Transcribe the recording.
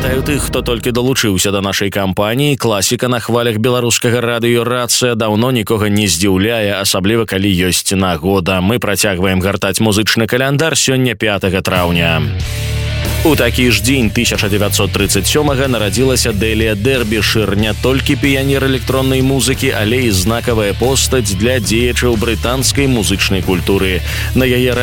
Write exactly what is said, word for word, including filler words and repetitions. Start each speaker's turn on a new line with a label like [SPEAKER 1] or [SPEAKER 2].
[SPEAKER 1] Вітаю тых, хто толькі далучыўся да нашай кампаніі. Класіка на хвалях беларускага радыё «Рацыя» даўно нікога не здзіўляе, асабліва калі ёсць нагода. Мы працягваем гартаць музычны каляндар сёння пятага траўня. У такі ж дзень тысяча дзевяцьсот трыццаць сёмага нарадзілася Дэлія Дэрбішыр, не толькі піянер электроннай музыкі, але і знакавая постаць для дзеячаў брытанскай музычнай культуры. На яе